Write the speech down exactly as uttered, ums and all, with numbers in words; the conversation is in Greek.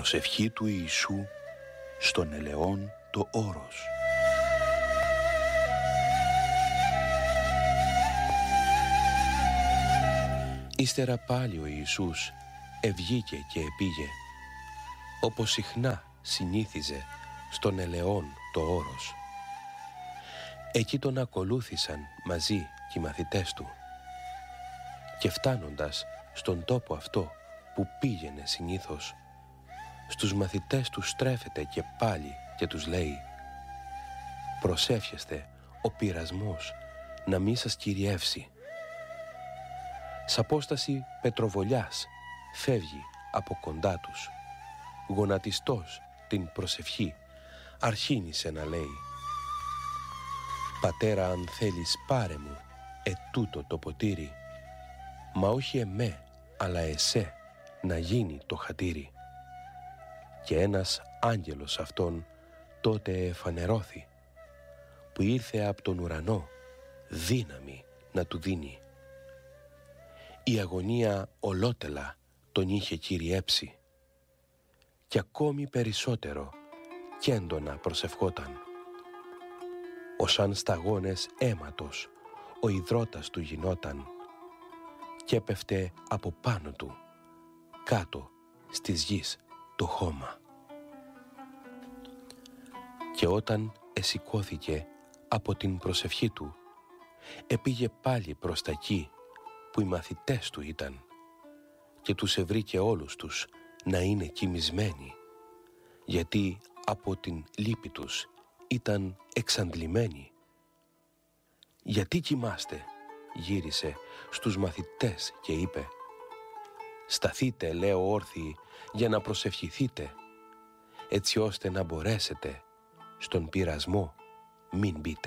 προσευχή του Ιησού στον ελαιόν το όρος. Ύστερα πάλι ο Ιησούς ευγήκε και επήγε, όπως συχνά συνήθιζε, στον ελαιόν το όρος. Εκεί τον ακολούθησαν μαζί και οι μαθητές του. Και φτάνοντας στον τόπο αυτό που πήγαινε συνήθως, στους μαθητές του στρέφεται και πάλι και τους λέει: «Προσεύχεστε ο πειρασμός να μη σας κυριεύσει». Σ' απόσταση πετροβολιάς φεύγει από κοντά τους, γονατιστός την προσευχή αρχίνησε να λέει: «Πατέρα, αν θέλεις πάρε μου ετούτο το ποτήρι, μα όχι εμέ αλλά εσέ να γίνει το χατήρι». Και ένας άγγελος αυτόν τότε εφανερώθη, που ήρθε από τον ουρανό δύναμη να του δίνει. Η αγωνία ολότελα τον είχε κυριέψει και ακόμη περισσότερο κι έντονα προσευχόταν. Ως αν σταγόνες αίματος ο ιδρώτας του γινόταν και έπεφτε από πάνω του κάτω στις γης το χώμα. Και όταν εσηκώθηκε από την προσευχή του, επήγε πάλι προς τα εκεί που οι μαθητές του ήταν και τους ευρήκε όλους τους να είναι κοιμισμένοι, γιατί από την λύπη τους ήταν εξαντλημένοι. «Γιατί κοιμάστε?» γύρισε στους μαθητές και είπε: «Σταθείτε, λέω, όρθιοι, για να προσευχηθείτε, έτσι ώστε να μπορέσετε στον πειρασμό μην μπείτε».